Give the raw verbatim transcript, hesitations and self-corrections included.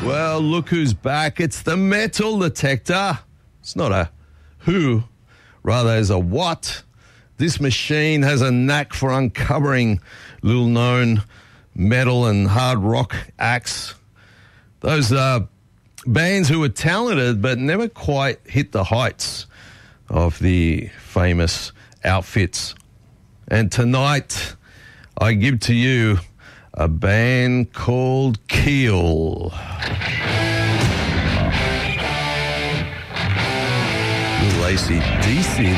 Well, look who's back. It's the metal detector. It's not a who, rather it's a what. This machine has a knack for uncovering little-known metal and hard rock acts. Those uh, bands who were talented but never quite hit the heights of the famous Outfits. And tonight, I give to you a band called Keel. Little A C D C